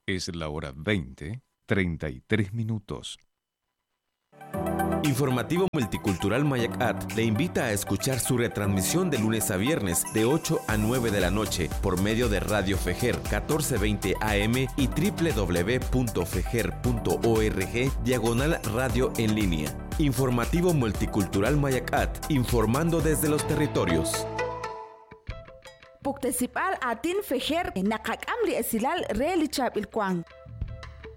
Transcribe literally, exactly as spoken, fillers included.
Es la hora veinte, treinta y tres minutos. Informativo Multicultural Mayacat le invita a escuchar su retransmisión de lunes a viernes de ocho a nueve de la noche por medio de Radio Fejer catorce veinte A M y doble u doble u doble u punto fejer punto org diagonal radio en línea. Informativo Multicultural Mayacat, informando desde los territorios. Puktesipal atin Fejer nakakam li esilal relichab ilkwang.